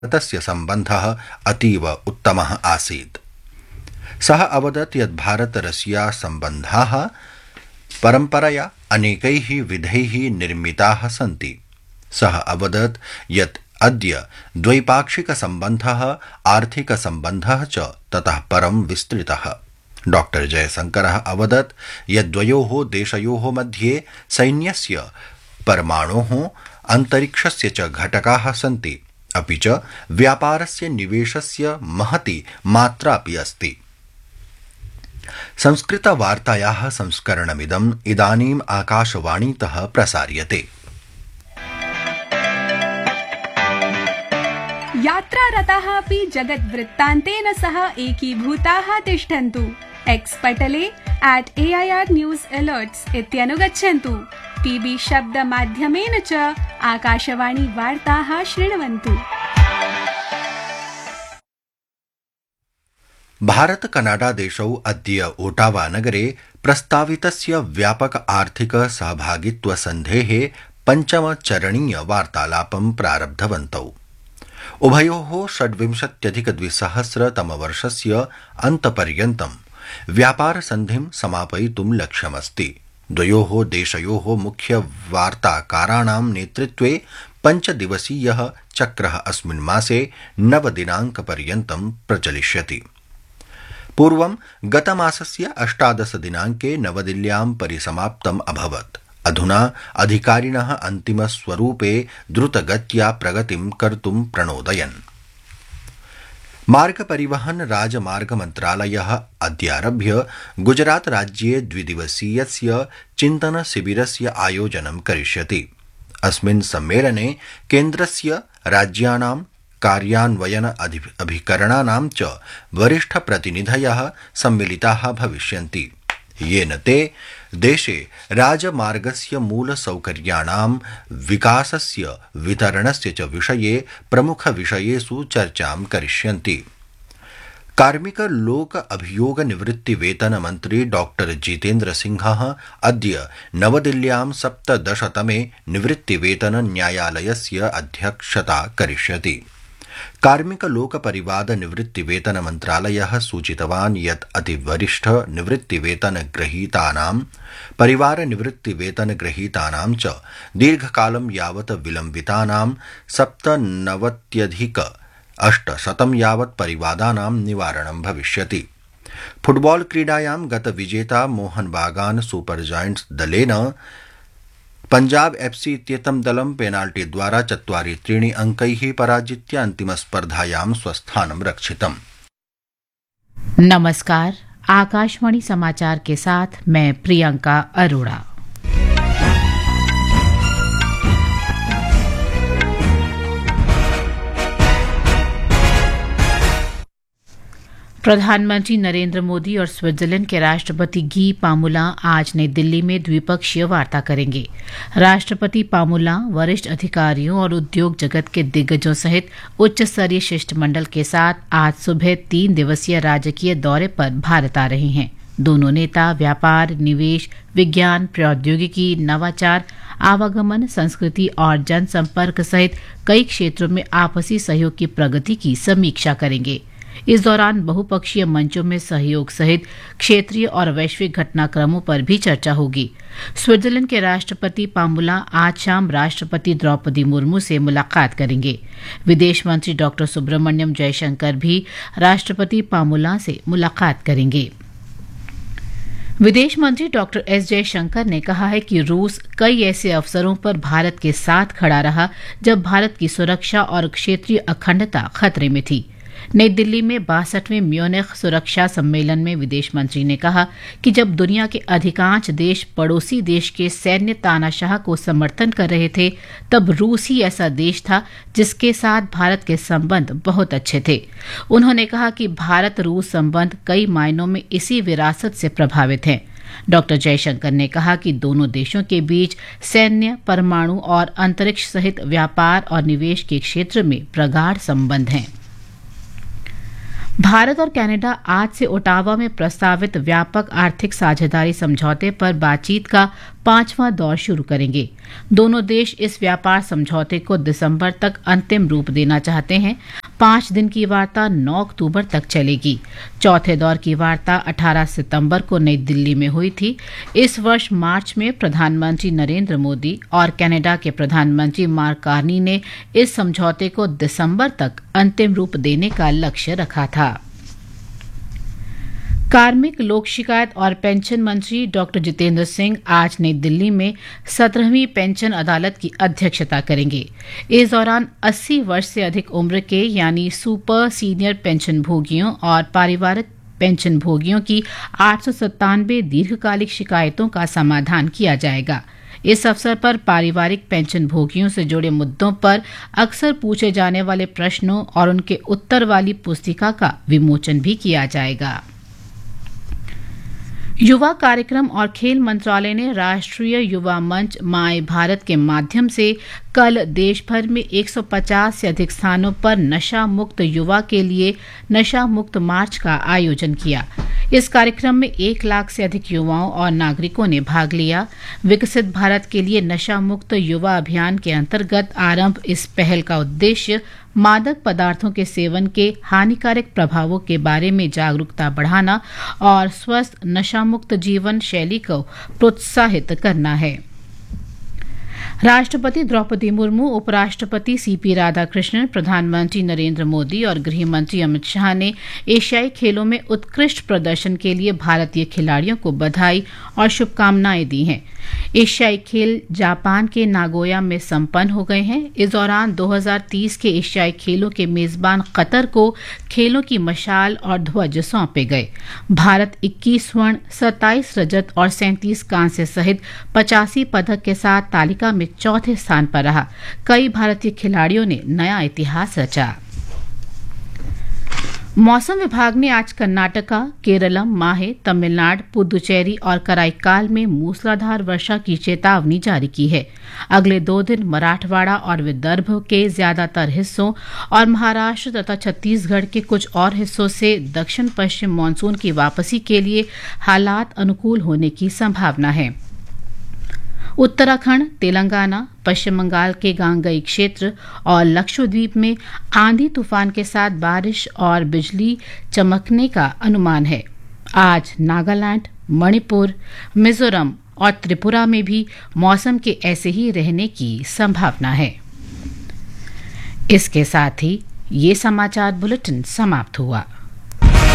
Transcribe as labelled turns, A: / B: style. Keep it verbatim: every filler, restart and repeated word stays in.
A: भारतस्य सम्बन्धः अतीव उत्तमः आसीत्। सः अवदत् यत् भारत रशिया सम्बन्धाः परम्परया अनेकैः विधैः निर्मिताः सन्ति। सः अवदत् यत् अद्य द्वैपाक्षिकसम्बन्धः आर्थिकसम्बन्धः च ततः परं विस्तृतः। डॉक्टर जयशंकरः अवदत् यत् द्वयोः देशयोः मध्ये सैन्यस्य, परमाणोः, अन्तरिक्षस्य च घटकाः सन्ति, अपि च व्यापारस्य निवेशस्य महती मात्रापि अस्ति। संस्कृतवार्तायाः संस्करणमिदम् इदानीम् आकाशवाणीतः प्रसार्यते।
B: यात्रारताः अपि जगद्वृत्तान्तेन सह एकीभूताः तिष्ठन्तु। X Patle at A I are news अलर्ट्स् इत्यनुगच्छन्तु। TV शब्दमाध्यमेन च आकाशवाणी वार्ताः शृण्वन्तु।
A: भारत कनाडा देशौ अद्य ओटावा नगरे प्रस्तावितस्य व्यापक आर्थिक सहभागित्व सन्धेः पञ्चमचरणीय वार्तालापं प्रारब्धवन्तौ। उभयोः षड्विंशत्यधिकद्विसहस्रतमवर्षस्य अन्तपर्यन्तं व्यापारसन्धिं समापयितुं लक्ष्यमस्ति। द्वयोः देशयोः मुख्यवार्ताकाराणां नेतृत्वे पञ्चदिवसीयः चक्रः अस्मिन् मासे नवदिनाङ्कपर्यन्तं प्रचलिष्यति। पूर्वं गतमासस्य अष्टादश दिनाङ्के नवदिल्ल्यां परिसमाप्तम् अभवत्। अधुना अधिकारिणः अन्तिमस्वरूपे द्रुतगत्या प्रगतिं कर्तुं प्रणोदयन्। मार्गपरिवहन राजमार्ग मन्त्रालयः अद्यारभ्य गुजरात राज्ये द्विदिवसीयस्य चिन्तन शिबिरस्य आयोजनं करिष्यति। अस्मिन् सम्मेलने केन्द्रस्य, राज्यानां कार्यान्वयन अभिकरणानां च वरिष्ठप्रतिनिधयः सम्मिलिताः भविष्यन्ति, येन ते देशे राजमार्गस्य मूलसौकर्याणां विकासस्य, वितरणस्य च विषये प्रमुखविषयेषु चर्चां करिष्यन्ति। कार्मिक लोक अभियोग निवृत्ति वेतन मन्त्री डॉक्टर जितेन्द्र सिंहः अद्य नवदिल्ल्यां सप्तदशतमे निवृत्तिवेतन न्यायालयस्य अध्यक्षता करिष्यति। कार्मिक लोक परिवाद निवृत्तिवेतन मन्त्रालयः सूचितवान् यत् अतिवरिष्ठ निवृत्तिवेतनग्रहीतानां, परिवार निवृत्तिवेतनग्रहीतानां च दीर्घकालं यावत् विलम्बितानां सप्तनवत्यधिक अष्टशतं यावत् परिवादानां निवारणं भविष्यति। फुटबॉल क्रीडायां गतविजेता मोहन बागान सुपर जायंट्स दलेन पंजाब एफसी इत्येतं दलं पेनाल्टी द्वारा चत्वारि त्रीणि अंकैः पराजित्य अन्तिमस्पर्धायां स्वस्थानं रक्षितम्।
C: नमस्कार, आकाशवाणी समाचार के साथ मैं प्रियंका अरोड़ा। प्रधानमंत्री नरेंद्र मोदी और स्विट्जरलैंड के राष्ट्रपति गी पामुला आज नई दिल्ली में द्विपक्षीय वार्ता करेंगे। राष्ट्रपति पामुला वरिष्ठ अधिकारियों और उद्योग जगत के दिग्गजों सहित उच्च स्तरीय शिष्टमंडल के साथ आज सुबह तीन दिवसीय राजकीय दौरे पर भारत आ रहे हैं। दोनों नेता व्यापार, निवेश, विज्ञान, प्रौद्योगिकी, नवाचार, आवागमन, संस्कृति और जनसंपर्क सहित कई क्षेत्रों में आपसी सहयोग की प्रगति की समीक्षा करेंगे। इस दौरान बहुपक्षीय मंचों में सहयोग सहित क्षेत्रीय और वैश्विक घटनाक्रमों पर भी चर्चा होगी। स्विट्जरलैंड के राष्ट्रपति पामुला आज शाम राष्ट्रपति द्रौपदी मुर्मू से मुलाकात करेंगे। विदेश मंत्री डॉक्टर सुब्रमण्यम जयशंकर भी राष्ट्रपति पामुला से मुलाकात करेंगे। विदेश मंत्री डॉक्टर एस जयशंकर ने कहा है कि रूस कई ऐसे अवसरों पर भारत के साथ खड़ा रहा जब भारत की सुरक्षा और क्षेत्रीय अखंडता खतरे में थी। नई दिल्ली में बासठवें म्यूनिख सुरक्षा सम्मेलन में विदेश मंत्री ने कहा कि जब दुनिया के अधिकांश देश पड़ोसी देश के सैन्य तानाशाह को समर्थन कर रहे थे, तब रूस ही ऐसा देश था जिसके साथ भारत के संबंध बहुत अच्छे थे। उन्होंने कहा कि भारत रूस संबंध कई मायनों में इसी विरासत से प्रभावित हैं। डॉक्टर जयशंकर ने कहा कि दोनों देशों के बीच सैन्य, परमाणु और अंतरिक्ष सहित व्यापार और निवेश के क्षेत्र में प्रगाढ़ संबंध हैं। भारत और कनाडा आज से ओटावा में प्रस्तावित व्यापक आर्थिक साझेदारी समझौते पर बातचीत का पांचवां दौर शुरू करेंगे। दोनों देश इस व्यापार समझौते को दिसंबर तक अंतिम रूप देना चाहते हैं। पांच दिन की वार्ता नौ अक्टूबर तक चलेगी। चौथे दौर की वार्ता अठारह सितंबर को नई दिल्ली में हुई थी। इस वर्ष मार्च में प्रधानमंत्री नरेंद्र मोदी और कनाडा के प्रधानमंत्री मार्क कार्नी ने इस समझौते को दिसंबर तक अंतिम रूप देने का लक्ष्य रखा था। कार्मिक, लोक शिकायत और पेंशन मंत्री डॉक्टर जितेंद्र सिंह आज नई दिल्ली में सत्रहवीं पेंशन अदालत की अध्यक्षता करेंगे। इस दौरान अस्सी वर्ष से अधिक उम्र के यानी सुपर सीनियर पेंशन भोगियों और पारिवारिक पेंशन भोगियों की आठ सौ सत्तानवे दीर्घकालिक शिकायतों का समाधान किया जाएगा। इस अवसर पर पारिवारिक पेंशन भोगियों से जुड़े मुद्दों पर अक्सर पूछे जाने वाले प्रश्नों और उनके उत्तर वाली पुस्तिका का विमोचन भी किया जाएगा। युवा कार्यक्रम और खेल मंत्रालय ने राष्ट्रीय युवा मंच माय भारत के माध्यम से कल देश भर में एक सौ पचास से अधिक स्थानों पर नशा मुक्त युवा के लिए नशा मुक्त मार्च का आयोजन किया। इस कार्यक्रम में एक लाख से अधिक युवाओं और नागरिकों ने भाग लिया। विकसित भारत के लिए नशा मुक्त युवा अभियान के अंतर्गत आरंभ इस पहल का उद्देश्य मादक पदार्थों के सेवन के हानिकारक प्रभावों के बारे में जागरूकता बढ़ाना और स्वस्थ नशा मुक्त जीवन शैली को प्रोत्साहित करना है। राष्ट्रपति द्रौपदी मुर्मू, उपराष्ट्रपति सीपी राधाकृष्णन, प्रधानमंत्री नरेंद्र मोदी और गृह मंत्री अमित शाह ने एशियाई खेलों में उत्कृष्ट प्रदर्शन के लिए भारतीय खिलाड़ियों को बधाई और शुभकामनाएं दी हैं। एशियाई खेल जापान के नागोया में संपन्न हो गए हैं। इस दौरान दो हज़ार तीस के एशियाई खेलों के मेजबान कतर को खेलों की मशाल और ध्वज सौंपे गए। भारत इक्कीस स्वर्ण, सत्ताईस रजत और सैंतीस कांस्य सहित पचासी पदक के साथ तालिका में चौथे स्थान पर रहा। कई भारतीय खिलाड़ियों ने नया इतिहास रचा। मौसम विभाग ने आज कर्नाटका, केरलम, माहे, तमिलनाडु, पुदुचेरी और कराईकाल में मूसलाधार वर्षा की चेतावनी जारी की है। अगले दो दिन मराठवाड़ा और विदर्भ के ज्यादातर हिस्सों और महाराष्ट्र तथा छत्तीसगढ़ के कुछ और हिस्सों से दक्षिण पश्चिम मानसून की वापसी के लिए हालात अनुकूल होने की संभावना है। उत्तराखंड, तेलंगाना, पश्चिम बंगाल के गांगई क्षेत्र और लक्षद्वीप में आंधी तूफान के साथ बारिश और बिजली चमकने का अनुमान है। आज नागालैंड, मणिपुर, मिजोरम और त्रिपुरा में भी मौसम के ऐसे ही रहने की संभावना है। इसके साथ ही ये समाचार बुलेटिन समाप्त हुआ।